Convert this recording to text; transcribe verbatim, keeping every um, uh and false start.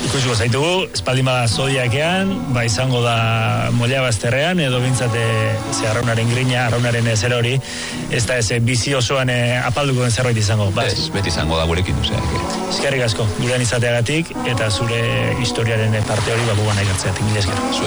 ikusiko zaitugu, espaldin bada zodiakean, ba izango da molla bazterrean, edo bintzate ze arraunaren grina, arraunaren zer hori, ez da ez bizi osoan eh, apalduko den zerbait izango. Ba, Ez, beti izango da gurekin, osea. Eskerrik asko, gurean izateagatik, eta zure historiaren parte hori bakugan aikartzeatik, mila esker.